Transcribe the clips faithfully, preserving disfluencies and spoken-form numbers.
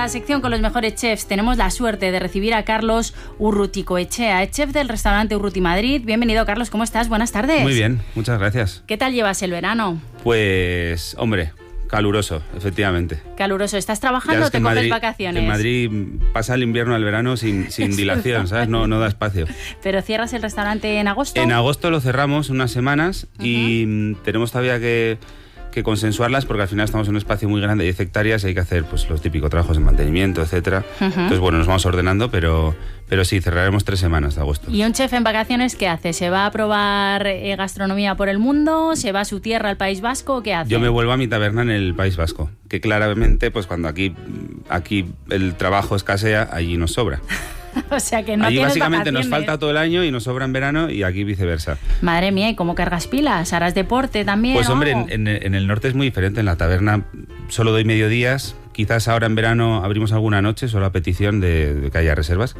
nuestra sección con los mejores chefs tenemos la suerte de recibir a Carlos Urruticoechea, es chef del restaurante Urruti Madrid. Bienvenido, Carlos, ¿cómo estás? Buenas tardes. Muy bien, muchas gracias. ¿Qué tal llevas el verano? Pues, hombre, caluroso, efectivamente. Caluroso. ¿Estás trabajando o te coges vacaciones? En Madrid pasa el invierno al verano sin, sin dilación, ¿sabes? No, no da espacio. ¿Pero cierras el restaurante en agosto? En agosto lo cerramos unas semanas uh-huh. y tenemos todavía que... que consensuarlas porque al final estamos en un espacio muy grande, diez hectáreas, y hay que hacer pues los típicos trabajos de mantenimiento, etcétera. Uh-huh. Entonces, bueno, nos vamos ordenando, pero, pero sí, cerraremos tres semanas de agosto. ¿Y un chef en vacaciones qué hace? ¿Se va a probar eh, gastronomía por el mundo? ¿Se va a su tierra, al País Vasco? ¿Qué hace? Yo me vuelvo a mi taberna en el País Vasco, que claramente, pues cuando aquí, aquí el trabajo escasea, allí nos sobra. O sea que no allí tienes básicamente vacaciones. Nos falta todo el año y nos sobra en verano, y aquí viceversa. Madre mía, ¿y cómo cargas pilas? ¿Harás deporte también? Pues hombre, en, en, en el norte es muy diferente. En la taberna solo doy mediodías. Quizás ahora en verano abrimos alguna noche, solo a petición de, de que haya reservas.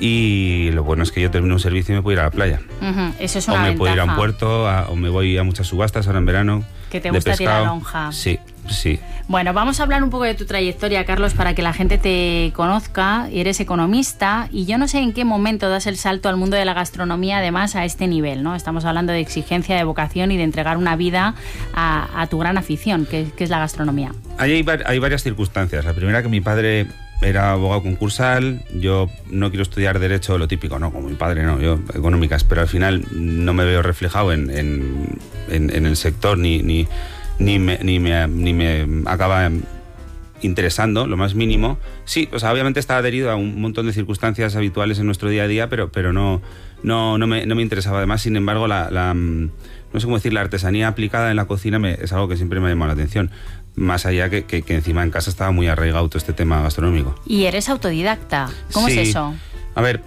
Y lo bueno es que yo termino un servicio y me puedo ir a la playa. Uh-huh. Eso es una O me ventaja. puedo ir a un puerto, a, o me voy a muchas subastas ahora en verano. Que te gusta tirar lonja. Sí, sí. Bueno, vamos a hablar un poco de tu trayectoria, Carlos, para que la gente te conozca. Eres economista y yo no sé en qué momento das el salto al mundo de la gastronomía, además a este nivel, ¿no? Estamos hablando de exigencia, de vocación y de entregar una vida a, a tu gran afición, que, que es la gastronomía. Hay, hay, hay varias circunstancias. La primera, que mi padre era abogado concursal. Yo no quiero estudiar derecho, lo típico, no, como mi padre, no, yo económicas, pero al final no me veo reflejado en, en, en, en el sector, ni, ni, ni, me, ni, me, ni me acaba interesando, lo más mínimo. Sí, o sea, obviamente está adherido a un montón de circunstancias habituales en nuestro día a día, pero, pero no, no, no, me, no me interesaba. Además, sin embargo, la, la, no sé cómo decir, la artesanía aplicada en la cocina me, es algo que siempre me ha llamado la atención. Más allá que, que, que encima en casa estaba muy arraigado todo este tema gastronómico. ¿Y eres autodidacta? ¿Cómo sí. es eso? A ver,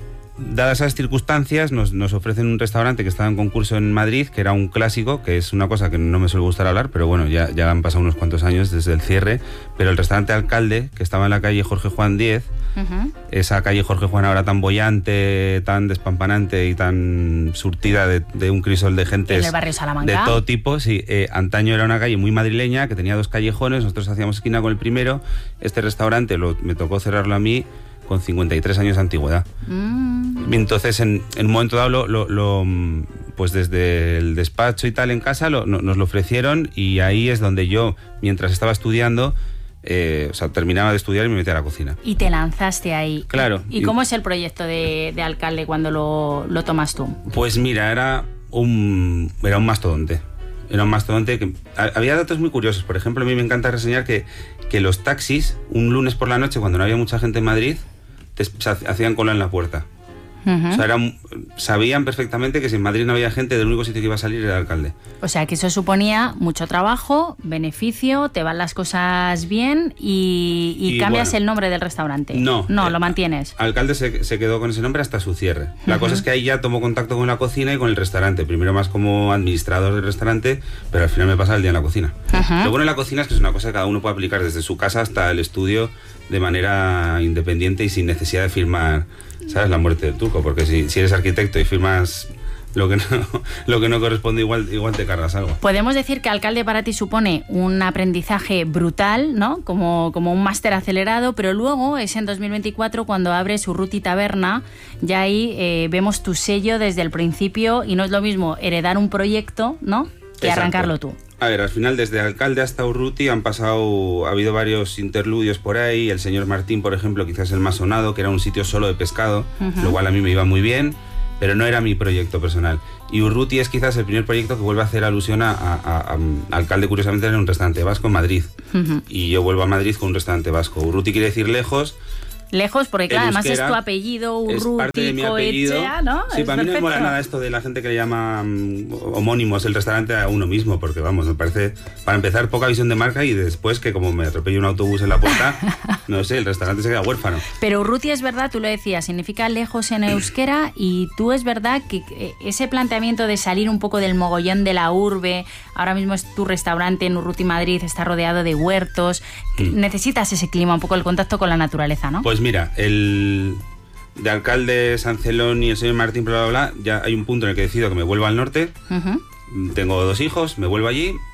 dadas esas circunstancias, nos, nos ofrecen un restaurante que estaba en concurso en Madrid, que era un clásico, que es una cosa que no me suele gustar hablar, pero bueno, ya, ya han pasado unos cuantos años desde el cierre, pero el restaurante Alcalde, que estaba en la calle Jorge Juan diez, uh-huh. esa calle Jorge Juan ahora tan bollante, tan despampanante y tan surtida de, de un crisol de gente en el barrio Salamanca, de todo tipo, sí, eh, antaño era una calle muy madrileña, que tenía dos callejones, nosotros hacíamos esquina con el primero. Este restaurante lo, me tocó cerrarlo a mí con cincuenta y tres años de antigüedad. Mm. Entonces, en, en un momento dado, lo, lo, lo, pues desde el despacho y tal en casa, lo, no, nos lo ofrecieron, y ahí es donde yo, mientras estaba estudiando, eh, o sea, terminaba de estudiar y me metí a la cocina. Y te lanzaste ahí. Claro. ¿Y, y cómo es el proyecto de, de Alcalde cuando lo, lo tomas tú? Pues mira, era un, era un mastodonte. Era un mastodonte que... Había datos muy curiosos. Por ejemplo, a mí me encanta reseñar que, que los taxis, un lunes por la noche, cuando no había mucha gente en Madrid, te, se hacían cola en la puerta. Uh-huh. O sea, eran, sabían perfectamente que si en Madrid no había gente, del único sitio que iba a salir era el Alcalde. O sea, que eso suponía mucho trabajo, beneficio, te van las cosas bien y, y, y cambias bueno, el nombre del restaurante. No. No, eh, lo mantienes. Alcalde se, se quedó con ese nombre hasta su cierre. La uh-huh. cosa es que ahí ya tomó contacto con la cocina y con el restaurante. Primero más como administrador del restaurante, pero al final me pasaba el día en la cocina. Uh-huh. Lo bueno en la cocina es que es una cosa que cada uno puede aplicar desde su casa hasta el estudio de manera independiente y sin necesidad de firmar, ¿sabes?, la muerte del turco, porque si, si eres arquitecto y firmas lo que no, lo que no corresponde, igual, igual te cargas algo. Podemos decir que Alcalde para ti supone un aprendizaje brutal, ¿no? Como, como un máster acelerado, pero luego es en dos mil veinticuatro cuando abres Urruti Taberna, ya ahí eh, vemos tu sello desde el principio, y no es lo mismo heredar un proyecto, ¿no?, que Exacto. arrancarlo tú. A ver, al final desde Alcalde hasta Urruti han pasado, ha habido varios interludios por ahí. El señor Martín, por ejemplo, quizás el más sonado, que era un sitio solo de pescado, uh-huh. lo cual a mí me iba muy bien, pero no era mi proyecto personal. Y Urruti es quizás el primer proyecto que vuelve a hacer alusión a, a, a, a Alcalde, curiosamente, era un restaurante vasco en Madrid. Uh-huh. Y yo vuelvo a Madrid con un restaurante vasco. Urruti quiere decir lejos. Lejos, porque claro, además es tu apellido, Urruticoechea, ¿no? Sí, es para mí no me mola perfecto. nada esto de la gente que le llama um, homónimos el restaurante a uno mismo, porque vamos, me parece, para empezar, poca visión de marca, y después que como me atropelle un autobús en la puerta, no sé, el restaurante se queda huérfano. Pero Urruti es verdad, tú lo decías, significa lejos en euskera, y tú es verdad que ese planteamiento de salir un poco del mogollón de la urbe, ahora mismo es tu restaurante en Urruti Madrid, está rodeado de huertos, mm. necesitas ese clima, un poco el contacto con la naturaleza, ¿no? Pues mira, el de Alcalde, San Celón y el señor Martín, bla, bla, bla, ya hay un punto en el que decido que me vuelvo al norte. Uh-huh. Tengo dos hijos, me vuelvo allí,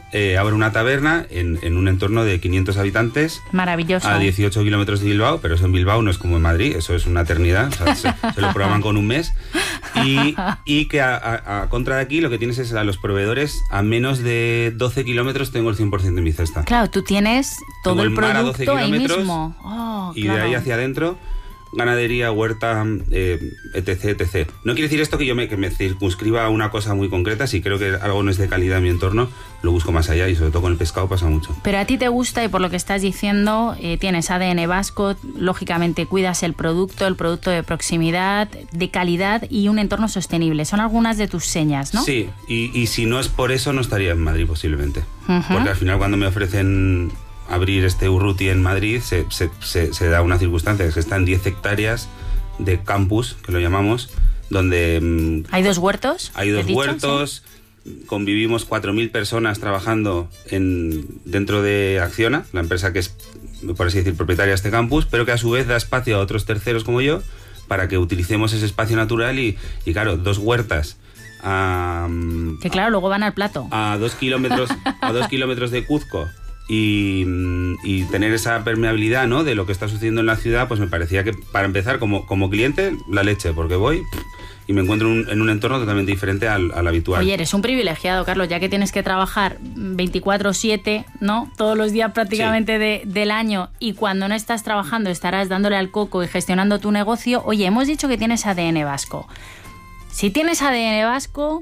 eh, abro una taberna en, en un entorno de quinientos habitantes. Maravilloso. A dieciocho kilómetros de Bilbao, pero eso en Bilbao no es como en Madrid, eso es una eternidad, o sea, se, se lo programan con un mes. Y, y que a, a, a contra de aquí lo que tienes es a los proveedores a menos de doce kilómetros tengo el cien por ciento de mi cesta. Claro, tú tienes todo tengo el, el mar a doce producto ahí kilómetros mismo. Oh, y claro. de ahí hacia adentro ganadería, huerta, eh, etc, etcétera. No quiere decir esto que yo me, que me circunscriba a una cosa muy concreta. Si creo que algo no es de calidad en mi entorno, lo busco más allá, y sobre todo con el pescado pasa mucho. Pero a ti te gusta, y por lo que estás diciendo, eh, tienes A D N vasco, lógicamente cuidas el producto, el producto de proximidad, de calidad y un entorno sostenible. Son algunas de tus señas, ¿no? Sí, y, y si no es por eso no estaría en Madrid posiblemente. Uh-huh. Porque al final cuando me ofrecen abrir este Urruti en Madrid, se, se, se, se da una circunstancia, que es que están diez hectáreas de campus, que lo llamamos, donde... ¿Hay dos huertos? Hay dos dicho, huertos, ¿sí? Convivimos cuatro mil personas trabajando en, dentro de Acciona, la empresa que es, por así decir, propietaria de este campus, pero que a su vez da espacio a otros terceros como yo, para que utilicemos ese espacio natural y, y claro, dos huertas a... Que claro, luego van al plato. A dos kilómetros, a dos kilómetros de Cuzco. Y, y tener esa permeabilidad, ¿no?, de lo que está sucediendo en la ciudad, pues me parecía que, para empezar, como, como cliente, la leche, porque voy y me encuentro en un, en un entorno totalmente diferente al, al habitual. Oye, eres un privilegiado, Carlos, ya que tienes que trabajar veinticuatro siete, ¿no?, todos los días prácticamente sí. de, del año, y cuando no estás trabajando estarás dándole al coco y gestionando tu negocio. Oye, hemos dicho que tienes A D N vasco. Si tienes A D N vasco,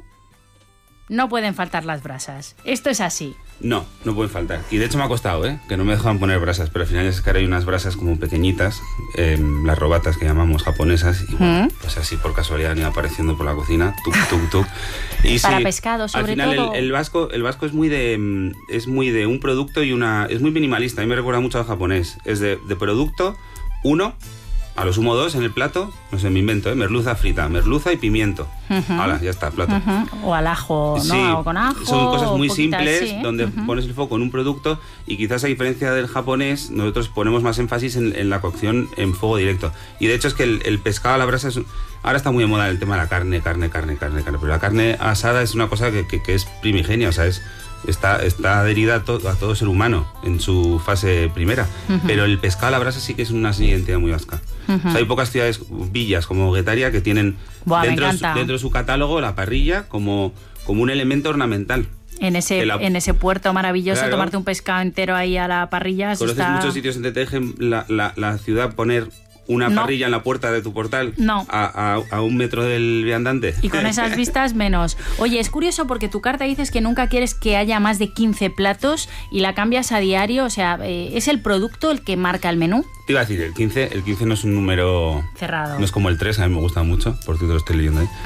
no pueden faltar las brasas. Esto es así. No, no pueden faltar. Y de hecho me ha costado, ¿eh? Que no me dejaban poner brasas, pero al final es que ahora hay unas brasas como pequeñitas, eh, las robatas que llamamos japonesas, y bueno, ¿Mm? pues así por casualidad han ido apareciendo por la cocina, tuk, tuk, tuk. Y para sí, pescado, sobre al final todo. El, el vasco, el vasco es muy de es muy de un producto y una es muy minimalista. A mí me recuerda mucho al japonés. Es de, de producto uno. A lo sumo dos en el plato, no sé, me invento, ¿eh? Merluza frita, merluza y pimiento. Uh-huh. Hala, ya está, plato. Uh-huh. O al ajo, ¿no? Sí, o con ajo. son cosas muy simples, sí. donde uh-huh. pones el foco en un producto, y quizás a diferencia del japonés, nosotros ponemos más énfasis en, en la cocción en fuego directo. Y de hecho es que el, el pescado a la brasa es... Ahora está muy de moda el tema de la carne, carne, carne, carne, carne. Pero la carne asada es una cosa que, que, que es primigenia, o sea, es... Está, está adherida a, to, a todo ser humano en su fase primera. Uh-huh. Pero el pescado a la brasa sí que es una identidad muy vasca. Uh-huh. O sea, hay pocas ciudades, villas como Guetaria, que tienen Buah, dentro, su, dentro de su catálogo la parrilla como, como un elemento ornamental. En ese, la, en ese puerto maravilloso, claro, tomarte un pescado entero ahí a la parrilla. ¿Conoces está... muchos sitios donde te dejen la, la, la ciudad poner una no. parrilla en la puerta de tu portal? No. A, a, a un metro del viandante. Y con esas vistas menos. Oye, es curioso porque tu carta dices que nunca quieres que haya más de quince platos y la cambias a diario. O sea, eh, ¿es el producto el que marca el menú? Te iba a decir, el quince, el quince no es un número... cerrado. No es como el tres, a mí me gusta mucho, por ti te lo estoy leyendo ahí.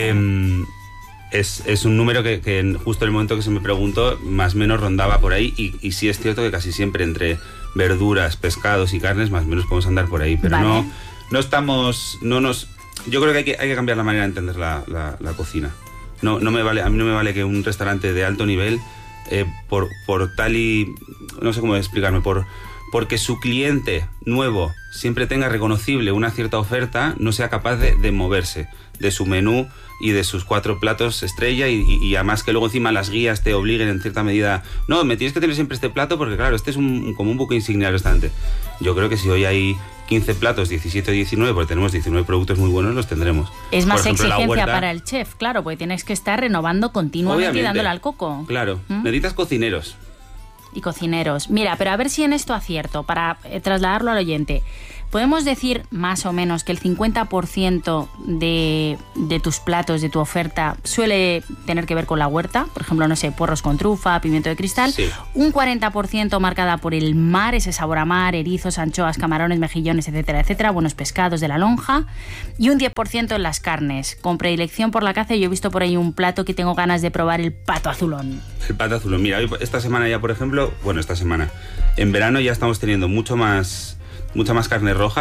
eh, es, es un número que, que en, justo en el momento que se me preguntó, más o menos rondaba por ahí, y, y sí es cierto que casi siempre entre verduras, pescados y carnes, más o menos podemos andar por ahí, pero vale. no, no estamos, no nos, yo creo que hay que, hay que cambiar la manera de entender la, la, la cocina. No, no me vale, a mí no me vale que un restaurante de alto nivel, eh, por, por tal y, no sé cómo explicarme, por, porque su cliente nuevo siempre tenga reconocible una cierta oferta, no sea capaz de, de moverse de su menú y de sus cuatro platos estrella, y, y, y además que luego encima las guías te obliguen en cierta medida, no, me tienes que tener siempre este plato porque claro, este es un, como un buque insignia del restaurante. Yo creo que si hoy hay quince platos, diecisiete o diecinueve, porque tenemos diecinueve productos muy buenos, los tendremos. Es más ejemplo, exigencia huerta, para el chef, claro, porque tienes que estar renovando continuamente obviamente, y dándole al coco. Claro, ¿Mm? Necesitas cocineros. Y cocineros. Mira, pero a ver si en esto acierto, para eh, trasladarlo al oyente. ¿Podemos decir más o menos que el cincuenta por ciento de, de tus platos, de tu oferta, suele tener que ver con la huerta? Por ejemplo, no sé, puerros con trufa, pimiento de cristal. Sí. Un cuarenta por ciento marcada por el mar, ese sabor a mar, erizos, anchoas, camarones, mejillones, etcétera, etcétera, buenos pescados de la lonja. Y un diez por ciento en las carnes, con predilección por la caza. Yo he visto por ahí un plato que tengo ganas de probar, el pato azulón. El pato azulón. Mira, esta semana ya, por ejemplo, bueno, esta semana, en verano ya estamos teniendo mucho más... mucha más carne roja,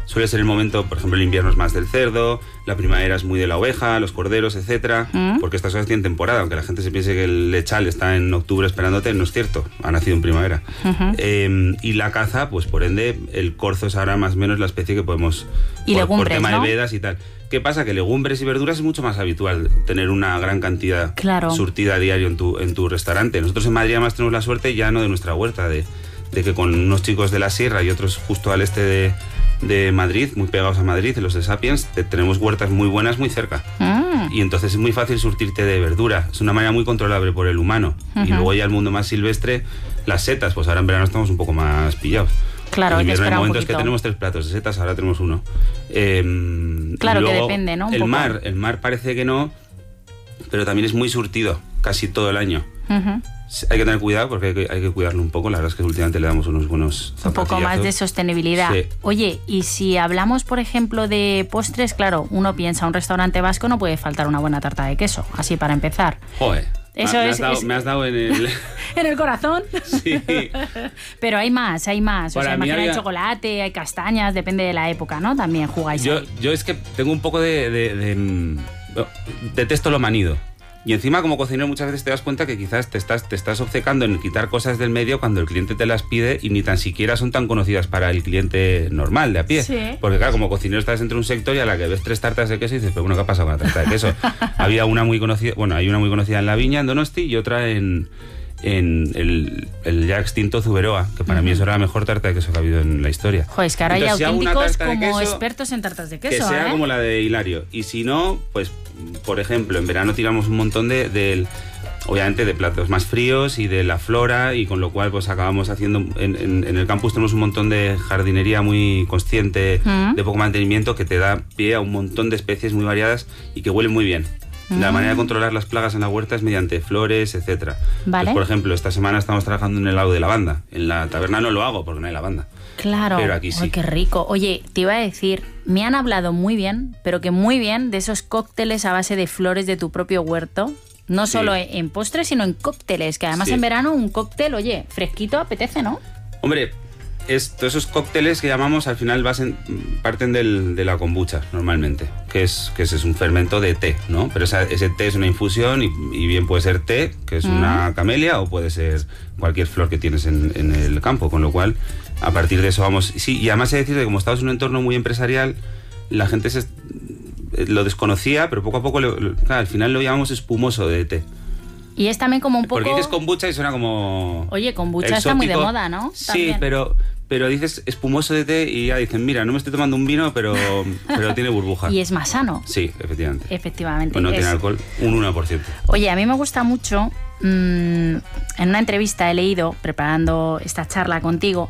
suele ser el momento, por ejemplo, el invierno es más del cerdo, la primavera es muy de la oveja, los corderos, etcétera, mm. porque estas cosas tienen temporada, aunque la gente se piense que el lechal está en octubre esperándote, no es cierto, ha nacido en primavera. Uh-huh. Eh, y la caza, pues por ende, el corzo es ahora más o menos la especie que podemos... Y por, legumbres, por tema ¿no? de vedas y tal. ¿Qué pasa? Que legumbres y verduras es mucho más habitual tener una gran cantidad claro. surtida a diario en tu, en tu restaurante. Nosotros en Madrid además tenemos la suerte ya no de nuestra huerta, de, de que con unos chicos de la sierra y otros justo al este de, de Madrid, muy pegados a Madrid, los de Sapiens, te, tenemos huertas muy buenas muy cerca. Mm. Y entonces es muy fácil surtirte de verdura. Es una manera muy controlable por el humano. Uh-huh. Y luego ya el mundo más silvestre, las setas, pues ahora en verano estamos un poco más pillados. Claro, en invierno hay momentos un que tenemos tres platos de setas, ahora tenemos uno. Eh, claro, luego, que depende, ¿no? Un el poco. mar, el mar parece que no, pero también es muy surtido, casi todo el año. Uh-huh. Hay que tener cuidado porque hay que, hay que cuidarlo un poco. La verdad es que últimamente le damos unos buenos un poco más de sostenibilidad. Sí. Oye, y si hablamos, por ejemplo, de postres, claro, uno piensa, un restaurante vasco no puede faltar una buena tarta de queso, así para empezar. Joder. Eso me, es, has dado, es... me has dado en el... ¿En el corazón? Sí. Pero hay más, hay más. Para o sea, imagina había... hay chocolate, hay castañas, depende de la época, ¿no? También jugáis yo, ahí. Yo es que tengo un poco de... de, de, de detesto lo manido. Y encima, como cocinero, muchas veces te das cuenta que quizás te estás, te estás obcecando en quitar cosas del medio cuando el cliente te las pide y ni tan siquiera son tan conocidas para el cliente normal, de a pie. Sí. Porque claro, como cocinero estás entre un sector y a la que ves tres tartas de queso y dices, pero bueno, ¿qué ha pasado con la tarta de queso? Había una muy conocida, bueno, hay una muy conocida en La Viña, en Donosti, y otra en, en el, el ya extinto Zuberoa, que para uh-huh. mí eso era la mejor tarta de queso que ha habido en la historia. Joder, es que ahora Entonces, hay auténticos si como queso, expertos en tartas de queso. Que sea ¿eh? como la de Hilario. Y si no, pues... Por ejemplo, en verano tiramos un montón de, de, obviamente, de platos más fríos y de la flora, y con lo cual pues acabamos haciendo, en, en, en el campus tenemos un montón de jardinería muy consciente, mm. de poco mantenimiento, que te da pie a un montón de especies muy variadas y que huelen muy bien. Mm. La manera de controlar las plagas en la huerta es mediante flores, etcétera. Vale. Pues, por ejemplo, esta semana estamos trabajando en el helado de lavanda. En la taberna no lo hago porque no hay lavanda. Claro. Pero aquí sí. Ay, qué rico. Oye, te iba a decir, me han hablado muy bien, pero que muy bien, de esos cócteles a base de flores de tu propio huerto. No sí. solo en postres, sino en cócteles, que además sí. en verano un cóctel, oye, fresquito apetece, ¿no? Hombre, es, todos esos cócteles que llamamos al final basen, parten del, de la kombucha, normalmente, que es que es un fermento de té, ¿no? Pero esa, ese té es una infusión y, y bien puede ser té, que es mm. una camelia, o puede ser cualquier flor que tienes en, en el campo, con lo cual... A partir de eso vamos... Sí, y además he de decir que como estamos en un entorno muy empresarial, la gente se, lo desconocía, pero poco a poco, lo, lo, claro, al final lo llamamos espumoso de té. Y es también como un poco... Porque dices kombucha y suena como... Oye, kombucha exótico. Está muy de moda, ¿no? También. Sí, pero... Pero dices espumoso de té y ya dicen, mira, no me estoy tomando un vino, pero, pero tiene burbuja. Y es más sano. Sí, efectivamente. Efectivamente. Pues no es... tiene alcohol, un uno por ciento. Oye, a mí me gusta mucho, mmm, en una entrevista he leído, preparando esta charla contigo,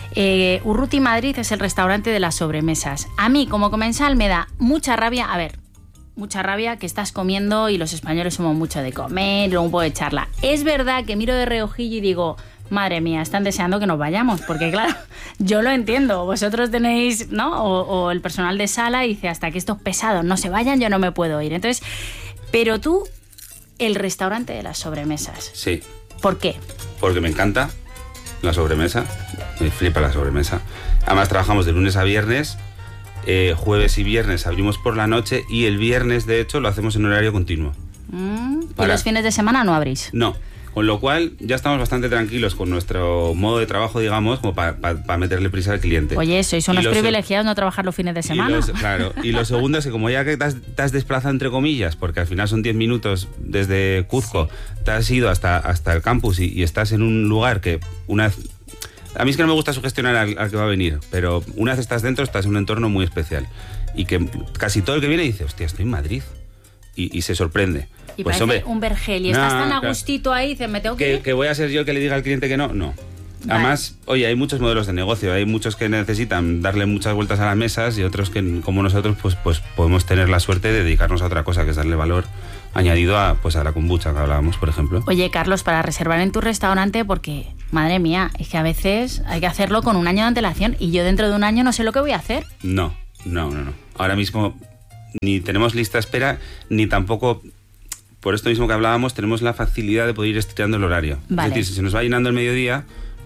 eh, Urruti Madrid es el restaurante de las sobremesas. A mí, como comensal, me da mucha rabia, a ver, mucha rabia que estás comiendo y los españoles somos mucho de comer, luego un poco de charla. Es verdad que miro de reojillo y digo... Madre mía, están deseando que nos vayamos, porque claro, yo lo entiendo, vosotros tenéis, ¿no? O, o el personal de sala dice, hasta que estos pesados no se vayan, yo no me puedo ir. Entonces, pero tú, el restaurante de las sobremesas. Sí. ¿Por qué? Porque me encanta la sobremesa, me flipa la sobremesa. Además trabajamos de lunes a viernes, eh, jueves y viernes abrimos por la noche y el viernes, de hecho, lo hacemos en horario continuo. Mm, ¿Y Para... los fines de semana no abrís? No. Con lo cual ya estamos bastante tranquilos con nuestro modo de trabajo, digamos, como para pa, pa meterle prisa al cliente. Oye, sois unos privilegiados no trabajar los fines de semana. Y los, claro, y lo segundo es que como ya que te has, te has desplazado entre comillas, porque al final son diez minutos desde Cuzco, sí. te has ido hasta, hasta el campus y, y estás en un lugar que una vez... A mí es que no me gusta sugestionar al, al que va a venir, pero una vez estás dentro estás en un entorno muy especial y que casi todo el que viene dice, hostia, estoy en Madrid y, y se sorprende. Y pues, parece hombre, un vergel y estás nah, tan a gustito ahí, dices, me tengo que, que ir. Que voy a ser yo el que le diga al cliente que no, no. Vale. Además, oye, hay muchos modelos de negocio, hay muchos que necesitan darle muchas vueltas a las mesas y otros que, como nosotros, pues, pues podemos tener la suerte de dedicarnos a otra cosa, que es darle valor añadido a, pues, a la kombucha que hablábamos, por ejemplo. Oye, Carlos, para reservar en tu restaurante, porque, madre mía, es que a veces hay que hacerlo con un año de antelación y yo dentro de un año no sé lo que voy a hacer. No, no, no, no. Ahora mismo ni tenemos lista de espera, ni tampoco... Por esto mismo que hablábamos, tenemos la facilidad de poder ir estirando el horario. Vale. Es decir, si se nos va llenando el mediodía,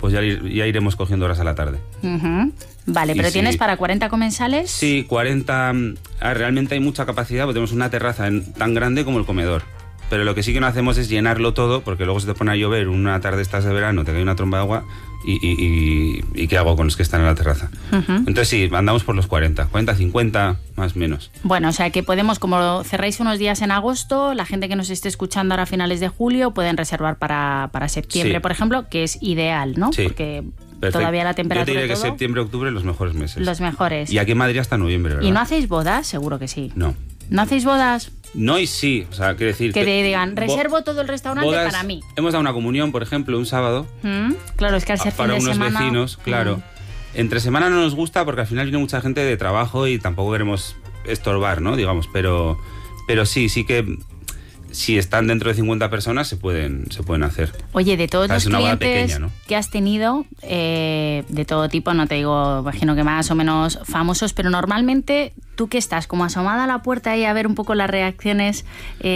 pues ya, ya iremos cogiendo horas a la tarde. Uh-huh. Vale, pero y ¿tienes sí, para cuarenta comensales? Sí, cuarenta. Ah, realmente hay mucha capacidad, porque tenemos una terraza en, tan grande como el comedor. Pero lo que sí que no hacemos es llenarlo todo, porque luego se te pone a llover una tarde estás de verano, te cae una tromba de agua y, y, y, y ¿qué hago con los que están en la terraza? Uh-huh. Entonces sí, andamos por los cuarenta, cuarenta, cincuenta, más o menos. Bueno, o sea que podemos, como cerráis unos días en agosto, la gente que nos esté escuchando ahora a finales de julio pueden reservar para, para septiembre, sí, por ejemplo, que es ideal, ¿no? Sí. Porque perfecto. Todavía la temperatura. Yo te diría que todo, septiembre, octubre, los mejores meses. Los mejores. Y aquí en Madrid hasta noviembre, ¿verdad? ¿Y no hacéis bodas? Seguro que sí. No. ¿No hacéis bodas? No y sí, o sea, quiero decir... Que te digan, reservo todo el restaurante bodas, para mí. Hemos dado una comunión, por ejemplo, un sábado. Mm, claro, es que al ser para fin de unos semana, vecinos, claro. Mm. Entre semana no nos gusta porque al final viene mucha gente de trabajo y tampoco queremos estorbar, ¿no? Digamos, pero, pero sí, sí que... Si están dentro de cincuenta personas, se pueden, se pueden hacer. Oye, de todos o sea, los es una boda clientes pequeña, ¿no? que has tenido, eh, de todo tipo, no te digo, imagino que más o menos famosos, pero normalmente tú que estás como asomada a la puerta y a ver un poco las reacciones,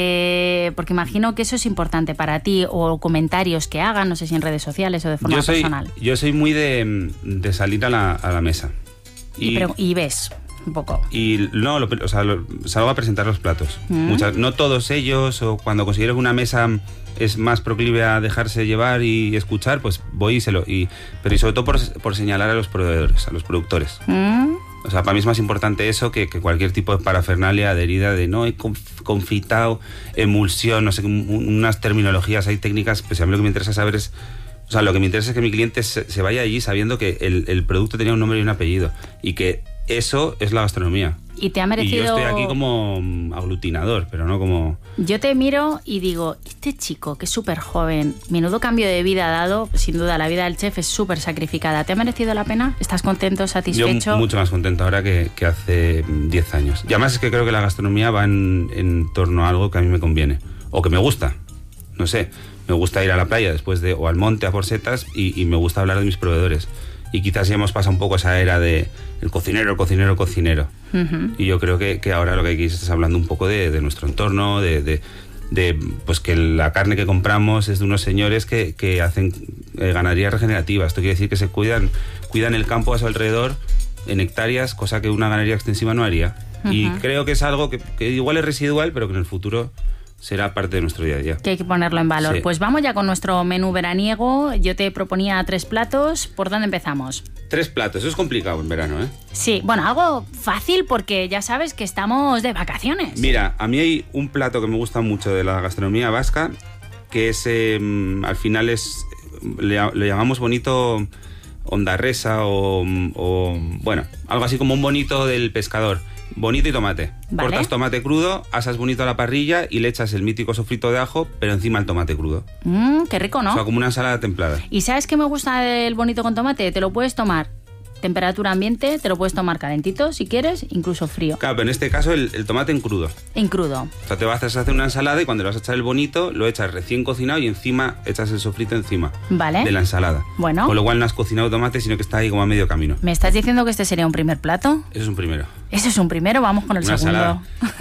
eh, porque imagino que eso es importante para ti, o comentarios que hagan, no sé si en redes sociales o de forma yo soy, personal. Yo soy muy de, de salir a la, a la mesa. Y, y, pero, y ves... un poco. Y no, lo, o sea, lo, salgo a presentar los platos. Mm. Muchas, no todos ellos, o cuando considero que una mesa es más proclive a dejarse llevar y escuchar, pues voy y se lo... Y, pero y sobre todo por, por señalar a los proveedores, a los productores. Mm. O sea, para mí es más importante eso que, que cualquier tipo de parafernalia adherida de no, he confitado, emulsión, no sé, unas terminologías, hay técnicas, pues a mí lo que me interesa saber es... O sea, lo que me interesa es que mi cliente se, se vaya allí sabiendo que el, el producto tenía un nombre y un apellido y que eso es la gastronomía. Y te ha merecido... Y yo estoy aquí como aglutinador, pero no como... Yo te miro y digo, este chico que es súper joven, menudo cambio de vida ha dado, sin duda la vida del chef es súper sacrificada. ¿Te ha merecido la pena? ¿Estás contento, satisfecho? Yo mucho más contento ahora que, que hace diez años. Y además es que creo que la gastronomía va en, en torno a algo que a mí me conviene, o que me gusta, no sé. Me gusta ir a la playa después de, o al monte a por setas y, y me gusta hablar de mis proveedores. Y quizás ya hemos pasado un poco esa era de el cocinero, el cocinero, el cocinero. Uh-huh. Y yo creo que, que ahora lo que hay que ir es hablando un poco de, de nuestro entorno, de, de, de pues que la carne que compramos es de unos señores que, que hacen eh, ganadería regenerativa. Esto quiere decir que se cuidan, cuidan el campo a su alrededor en hectáreas, cosa que una ganadería extensiva no haría. Uh-huh. Y creo que es algo que, que igual es residual, pero que en el futuro... será parte de nuestro día a día. Que hay que ponerlo en valor. Sí. Pues vamos ya con nuestro menú veraniego. Yo te proponía tres platos. ¿Por dónde empezamos? Tres platos. Eso es complicado en verano, ¿eh? Sí, bueno, algo fácil porque ya sabes que estamos de vacaciones. Mira, a mí hay un plato que me gusta mucho de la gastronomía vasca, que es, eh, al final es, le, le llamamos bonito ondarresa o, o, bueno, algo así como un bonito del pescador. Bonito y tomate. Vale. Cortas tomate crudo, asas bonito a la parrilla y le echas el mítico sofrito de ajo, pero encima el tomate crudo. Mmm, qué rico, ¿no? O sea, como una ensalada templada. ¿Y sabes qué me gusta del bonito con tomate? Te lo puedes tomar temperatura ambiente, te lo puedes tomar calentito si quieres, incluso frío. Claro, pero en este caso el, el tomate en crudo. En crudo. O sea, te vas a hacer una ensalada y cuando le vas a echar el bonito, lo echas recién cocinado y encima echas el sofrito encima. Vale. De la ensalada. Bueno. Con lo cual no has cocinado tomate, sino que está ahí como a medio camino. ¿Me estás diciendo que este sería un primer plato? Eso es un primero. Eso es un primero, vamos con el una segundo.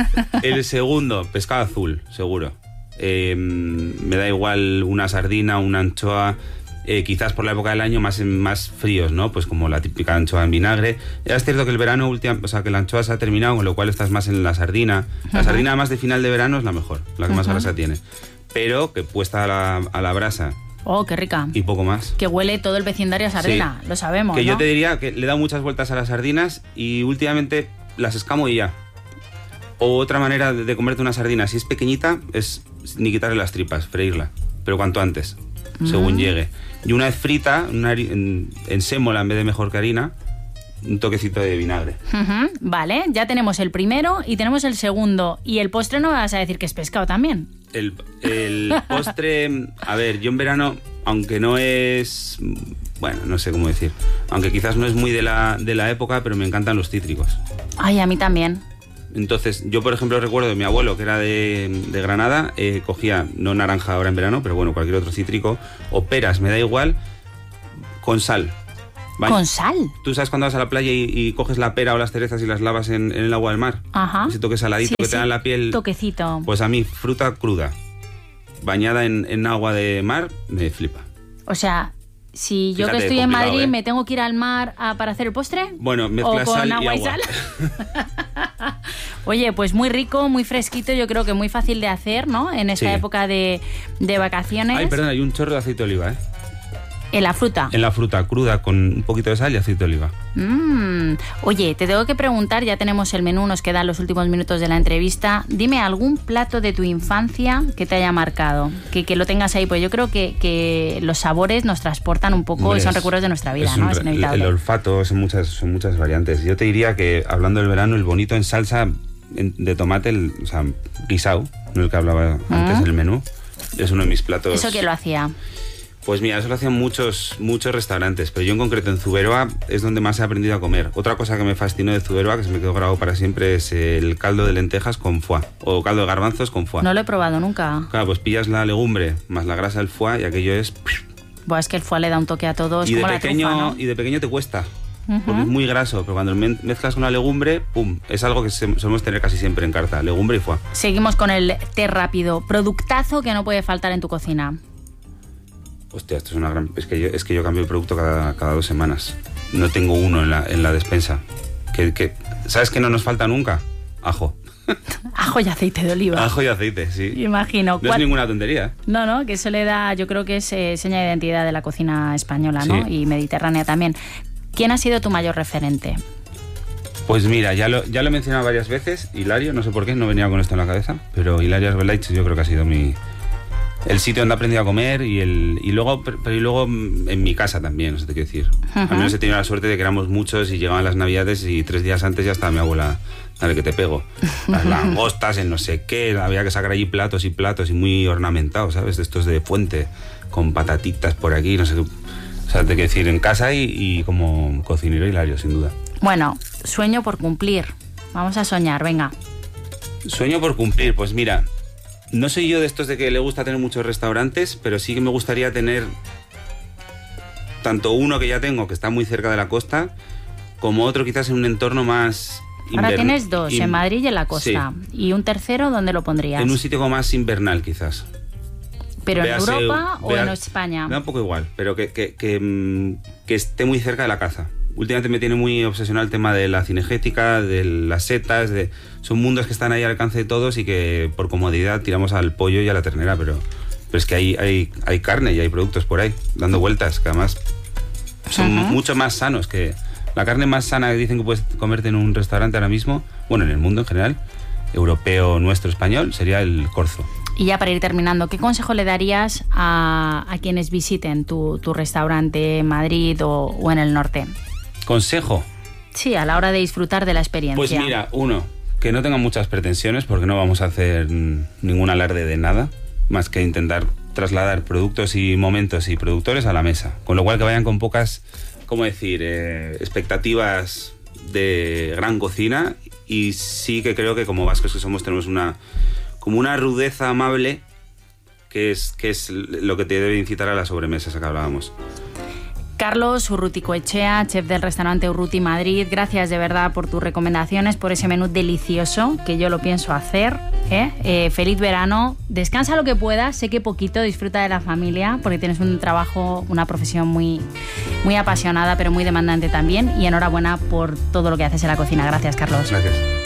El segundo, pescado azul, seguro. Eh, me da igual una sardina, una anchoa... Eh, quizás por la época del año más, más fríos, ¿no? Pues como la típica anchoa en vinagre. Ya es cierto que el verano, última, o sea, que la anchoa se ha terminado, con lo cual estás más en la sardina. La uh-huh. sardina además de final de verano es la mejor, la que uh-huh. más grasa tiene. Pero que puesta a la, a la brasa. Oh, qué rica. Y poco más. Que huele todo el vecindario a sardina, sí. Lo sabemos, Que ¿no? yo te diría que le he dado muchas vueltas a las sardinas y últimamente las escamo y ya. O otra manera de comerte una sardina, si es pequeñita, es ni quitarle las tripas, freírla. Pero cuanto antes, mm. según llegue. Y una vez frita, una, en, en sémola en vez de mejor que harina, un toquecito de vinagre. Uh-huh. Vale, ya tenemos el primero y tenemos el segundo. Y el postre no me vas a decir que es pescado también. El, el postre, a ver, yo en verano, aunque no es... Bueno, no sé cómo decir. Aunque quizás no es muy de la, de la época, pero me encantan los cítricos. Ay, a mí también. Entonces, yo por ejemplo recuerdo de mi abuelo, que era de, de Granada, eh, cogía, no naranja ahora en verano, pero bueno, cualquier otro cítrico, o peras, me da igual, con sal. ¿Vale? ¿Con sal? Tú sabes cuando vas a la playa y, y coges la pera o las cerezas y las lavas en, en el agua del mar. Ajá. Ese toque saladito, sí, que sí. te da en la piel. Toquecito. Pues a mí, fruta cruda, bañada en, en agua de mar, me flipa. O sea, Si yo Fíjate, que estoy en Madrid ¿eh? me tengo que ir al mar a, para hacer el postre. Bueno, mezclas o con sal agua y y agua. sal. Oye, pues muy rico, muy fresquito, yo creo que muy fácil de hacer, ¿no? En esta Sí. época de, de vacaciones. Ay, perdón, hay un chorro de aceite de oliva, ¿eh? En la fruta. En la fruta cruda con un poquito de sal y aceite de oliva. Mm. Oye, te tengo que preguntar, ya tenemos el menú, nos quedan los últimos minutos de la entrevista. Dime algún plato de tu infancia que te haya marcado, que, que lo tengas ahí, pues yo creo que, que los sabores nos transportan un poco. Hombre, y son es- recuerdos de nuestra vida, es ¿no? un Es re- inevitable. El olfato, son muchas, son muchas variantes. Yo te diría que, hablando del verano, el bonito en salsa en- de tomate, el, o sea, guisao, no el que hablaba antes Ah. en el menú, es uno de mis platos. ¿Eso quién lo hacía? Pues mira, eso lo hacían muchos, muchos restaurantes, pero yo en concreto en Zuberoa es donde más he aprendido a comer. Otra cosa que me fascinó de Zuberoa, que se me quedó grabado para siempre, es el caldo de lentejas con foie, o caldo de garbanzos con foie. No lo he probado nunca. Claro, pues pillas la legumbre más la grasa del foie y aquello es... Buah, es que el foie le da un toque a todo, es Y de, como pequeño, la trufa, ¿no? y de pequeño te cuesta, Ujú. porque es muy graso, pero cuando me- mezclas con la legumbre, pum, es algo que se- solemos tener casi siempre en carta, legumbre y foie. Seguimos con el té rápido. Productazo que no puede faltar en tu cocina. Hostia, esto es una gran... Es que yo, es que yo cambio de producto cada, cada dos semanas. No tengo uno en la, en la despensa. Que, que, ¿Sabes qué no nos falta nunca? Ajo. Ajo y aceite de oliva. Ajo y aceite, sí. Imagino. No es ¿Cuál- ninguna tontería. No, no, que eso le da, yo creo que es eh, seña de identidad de la cocina española, ¿no? Sí. Y mediterránea también. ¿Quién ha sido tu mayor referente? Pues mira, ya lo, ya lo he mencionado varias veces. Hilario, no sé por qué, no venía con esto en la cabeza, pero Hilario Arbelaich yo creo que ha sido mi... El sitio donde he aprendido a comer y, el, y, luego, pero y luego en mi casa también, no sé te quiero decir. Al menos he tenido la suerte de que éramos muchos y llegaban las navidades y tres días antes ya estaba mi abuela, dale que te pego. Las langostas, el no sé qué, había que sacar allí platos y platos y muy ornamentados, ¿sabes? De estos de fuente, con patatitas por aquí, no sé qué. O sea, te quiero decir, en casa y, y como cocinero Hilario, sin duda. Bueno, sueño por cumplir. Vamos a soñar, venga. Sueño por cumplir, pues mira, no soy yo de estos de que le gusta tener muchos restaurantes, pero sí que me gustaría tener tanto uno que ya tengo, que está muy cerca de la costa, como otro quizás en un entorno más... Ahora invern- tienes dos, in- en Madrid y en la costa. ¿Y un tercero dónde lo pondrías? En un sitio como más invernal quizás. ¿Pero en Véase, Europa o vea- en España? Me da un poco igual, pero que, que, que, mm, que esté muy cerca de la caza. Últimamente me tiene muy obsesionado el tema de la cinegética, de las setas, de son mundos que están ahí al alcance de todos y que por comodidad tiramos al pollo y a la ternera, pero, pero es que hay, hay, hay carne y hay productos por ahí, dando vueltas, que además son Ujú. mucho más sanos que... La carne más sana que dicen que puedes comerte en un restaurante ahora mismo, bueno, en el mundo en general, europeo, nuestro, español, sería el corzo. Y ya para ir terminando, ¿qué consejo le darías a, a quienes visiten tu, tu restaurante en Madrid o, o en el norte? Consejo. Sí, a la hora de disfrutar de la experiencia. Pues mira, uno, que no tengan muchas pretensiones porque no vamos a hacer mm, ningún alarde de nada, más que intentar trasladar productos y momentos y productores a la mesa. Con lo cual que vayan con pocas, ¿cómo decir?, eh, expectativas de gran cocina, y sí que creo que como vascos que somos tenemos una como una rudeza amable que es, que es lo que te debe incitar a la sobremesa esa que hablábamos. Carlos Urruticoechea, chef del restaurante Urruti Madrid, gracias de verdad por tus recomendaciones, por ese menú delicioso que yo lo pienso hacer. ¿eh? Eh, feliz verano, descansa lo que puedas, sé que poquito, disfruta de la familia porque tienes un trabajo, una profesión muy, muy apasionada pero muy demandante también, y enhorabuena por todo lo que haces en la cocina. Gracias, Carlos. Gracias.